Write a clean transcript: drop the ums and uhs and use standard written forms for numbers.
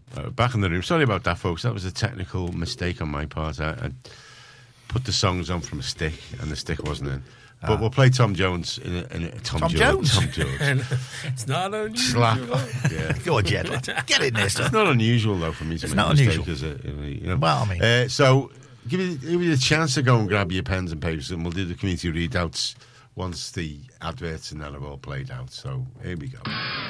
Back in the room. Sorry about that, folks. That was a technical mistake on my part. I put the songs on from a stick, and the stick wasn't in. But we'll play Tom Jones in a Tom Jones. Tom Jones. It's not unusual. Slap. Yeah. Go on, Jed. Get in there, It's son. not unusual, though, for me to It's make not a mistake, unusual. is it? You know? Well, I mean... So, give you a chance to go and grab your pens and papers, and we'll do the community readouts once the adverts and that have all played out. So, here we go.